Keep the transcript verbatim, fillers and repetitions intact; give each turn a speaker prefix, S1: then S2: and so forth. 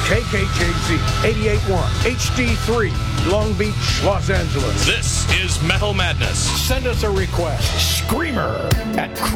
S1: K K J Z eighty-eight point one H D three, Long Beach, Los Angeles.
S2: This is Metal Madness.
S1: Send us a request. Screamer at